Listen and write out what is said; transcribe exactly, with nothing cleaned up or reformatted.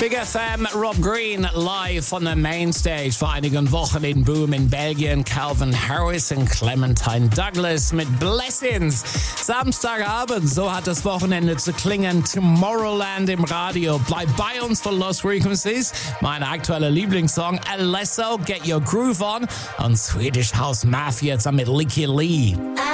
Big F M, Rob Green live von der Mainstage. Vor einigen Wochen in Boom in Belgien. Calvin Harris und Clementine Douglas mit Blessings. Samstagabend, so hat das Wochenende zu klingen. Tomorrowland im Radio. Bleib bei uns für Lost Frequencies. Mein aktueller Lieblingssong, Alesso, Get Your Groove On. Und Swedish House Mafia zusammen mit Licky Lee.